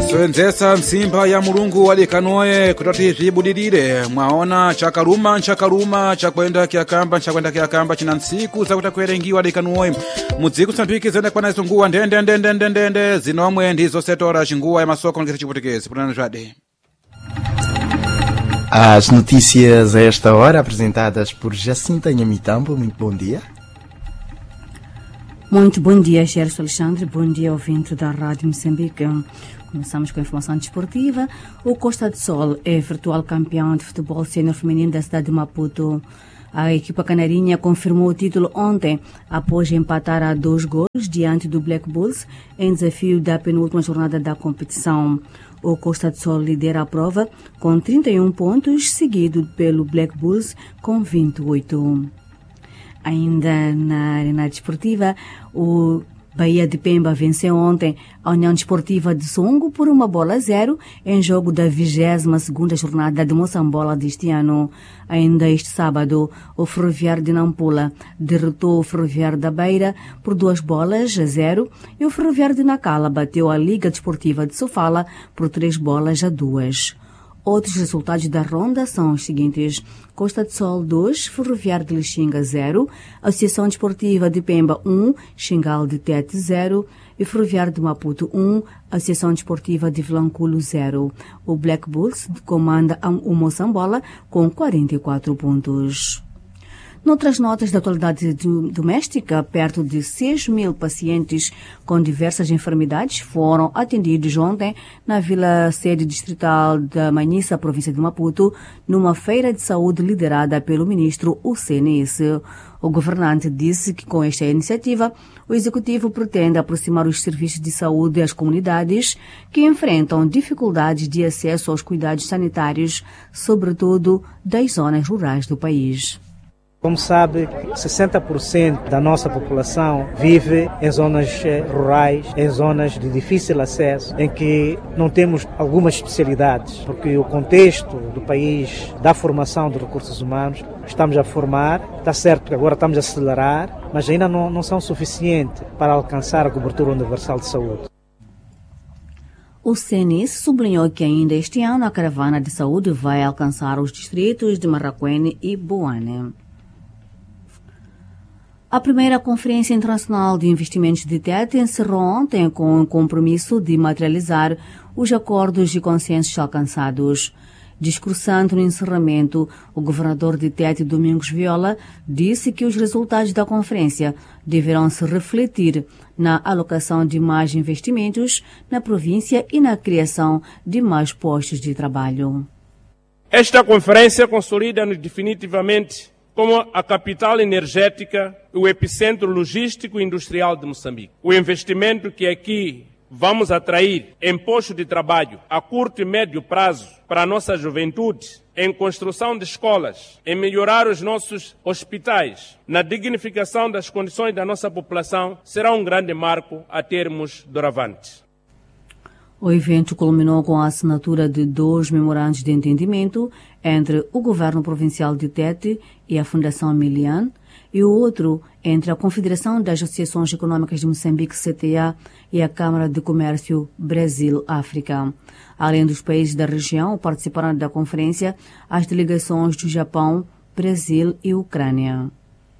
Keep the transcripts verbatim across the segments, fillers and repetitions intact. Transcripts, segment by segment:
Soenzesa Msimba ya Mulungu walikanoe kutati vibudidire mwaona chakaruma chakaruma chakwenda kiakamba chakwenda kiakamba china nsiku za kutakwerengiwa walikanoe mudziku sambiki zenda kwa naisungua ndende ndende ndende ndende zinomwe ndizo setora xinguwa ya masoko ngisi chiputikezi punana jade. As notícias a esta hora apresentadas por Jacinta Nhamitambo. Muito bom dia. Muito bom dia, Gerson Alexandre. Bom dia, ouvinte da Rádio Moçambique. Começamos com a informação desportiva. O Costa de Sol é virtual campeão de futebol sênior feminino da cidade de Maputo. A equipa canarinha confirmou o título ontem, após empatar a dois gols diante do Black Bulls em desafio da penúltima jornada da competição. O Costa de Sol lidera a prova com trinta e um pontos, seguido pelo Black Bulls com vinte e oito. Ainda na arena desportiva, o Bahia de Pemba venceu ontem a União Desportiva de Songo por uma bola a zero em jogo da vigésima segunda jornada de Moçambola deste ano. Ainda este sábado, o Ferroviário de Nampula derrotou o Ferroviário da Beira por duas bolas a zero e o Ferroviário de Nacala bateu a Liga Desportiva de Sofala por três bolas a duas. Outros resultados da ronda são os seguintes: Costa de Sol dois, Ferroviário de Lixinga zero, Associação Desportiva de Pemba um, Xingal de Tete zero e Ferroviário de Maputo um, Associação Desportiva de Vilanculo zero. O Black Bulls comanda o Moçambola com quarenta e quatro pontos. Noutras notas da atualidade doméstica, perto de seis mil pacientes com diversas enfermidades foram atendidos ontem na Vila Sede Distrital da Manhissa, província de Maputo, numa feira de saúde liderada pelo ministro Hussein Isse. O governante disse que com esta iniciativa, o executivo pretende aproximar os serviços de saúde às comunidades que enfrentam dificuldades de acesso aos cuidados sanitários, sobretudo das zonas rurais do país. Como sabe, sessenta por cento da nossa população vive em zonas rurais, em zonas de difícil acesso, em que não temos algumas especialidades, porque o contexto do país, da formação de recursos humanos, estamos a formar, está certo que agora estamos a acelerar, mas ainda não, não são suficientes para alcançar a cobertura universal de saúde. O Senis sublinhou que ainda este ano a caravana de saúde vai alcançar os distritos de Marraquene e Boane. A primeira Conferência Internacional de Investimentos de Tete encerrou ontem com o compromisso de materializar os acordos e consensos alcançados. Discursando no encerramento, o governador de Tete, Domingos Viola, disse que os resultados da conferência deverão se refletir na alocação de mais investimentos na província e na criação de mais postos de trabalho. Esta conferência consolida-nos definitivamente como a capital energética e o epicentro logístico e industrial de Moçambique. O investimento que aqui vamos atrair em postos de trabalho a curto e médio prazo para a nossa juventude, em construção de escolas, em melhorar os nossos hospitais, na dignificação das condições da nossa população, será um grande marco a termos doravante. O evento culminou com a assinatura de dois memorandos de entendimento entre o Governo Provincial de Tete e a Fundação Milian, e o outro entre a Confederação das Associações Econômicas de Moçambique, C T A, e a Câmara de Comércio Brasil-África. Além dos países da região, participaram da conferência as delegações do Japão, Brasil e Ucrânia.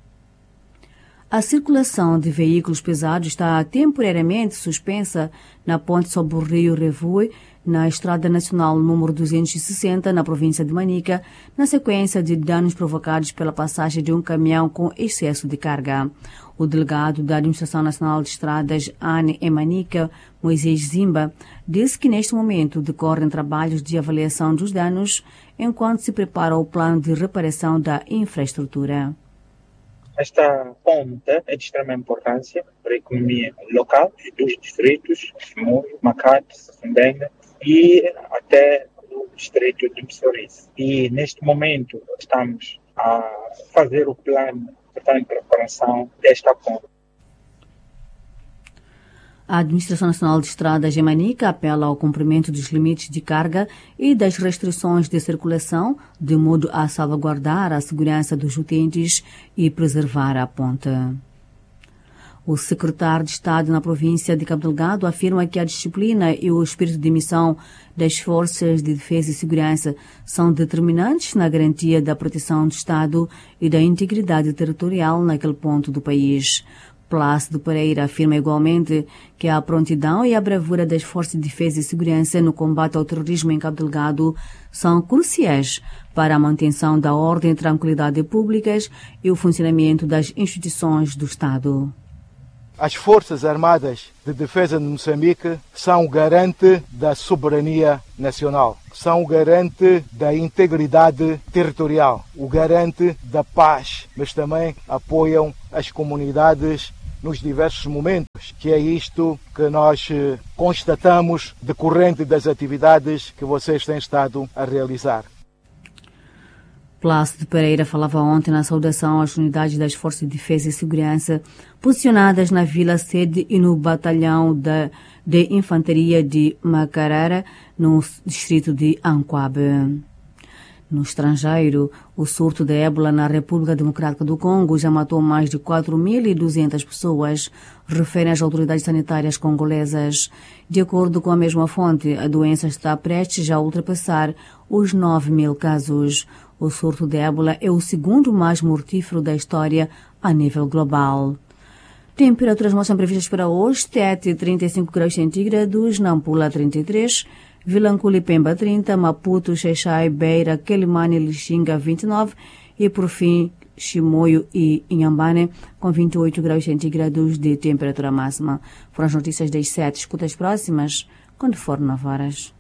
A circulação de veículos pesados está temporariamente suspensa na ponte sobre o rio Revue, na Estrada Nacional número duzentos e sessenta, na província de Manica, na sequência de danos provocados pela passagem de um caminhão com excesso de carga. O delegado da Administração Nacional de Estradas, A N E Manica, Moisés Zimba, disse que neste momento decorrem trabalhos de avaliação dos danos, enquanto se prepara o plano de reparação da infraestrutura. Esta ponte é de extrema importância para a economia local dos distritos Chimoio, Macate, Safendenga e até o distrito de Missorice. E neste momento estamos a fazer o plano de preparação desta ponte. A Administração Nacional de Estradas de Manica apela ao cumprimento dos limites de carga e das restrições de circulação, de modo a salvaguardar a segurança dos utentes e preservar a ponte. O secretário de Estado na província de Cabo Delgado afirma que a disciplina e o espírito de missão das Forças de Defesa e Segurança são determinantes na garantia da proteção do Estado e da integridade territorial naquele ponto do país. Plácido Pereira afirma igualmente que a prontidão e a bravura das Forças de Defesa e Segurança no combate ao terrorismo em Cabo Delgado são cruciais para a manutenção da ordem e tranquilidade públicas e o funcionamento das instituições do Estado. As Forças Armadas de Defesa de Moçambique são o garante da soberania nacional, são o garante da integridade territorial, o garante da paz, mas também apoiam as comunidades nos diversos momentos, que é isto que nós constatamos decorrente das atividades que vocês têm estado a realizar. Plácido Pereira falava ontem na saudação às unidades das Forças de Defesa e Segurança posicionadas na Vila Sede e no Batalhão de, de Infantaria de Macarara, no distrito de Anquabe. No estrangeiro, o surto de ébola na República Democrática do Congo já matou mais de quatro mil e duzentas pessoas, referem as autoridades sanitárias congolesas. De acordo com a mesma fonte, a doença está prestes a ultrapassar os nove mil casos. O surto de ébola é o segundo mais mortífero da história a nível global. Temperaturas mostram previstas para hoje: Tete, trinta e cinco graus centígrados, Nampula, trinta e três, Vilanculo e Pemba, trinta, Maputo, Xaixai, Beira, Quelimane e Lixinga, vinte e nove e, por fim, Chimoio e Inhambane, com vinte e oito graus centígrados de temperatura máxima. Foram as notícias das sete. Escuta as próximas, quando for nove horas.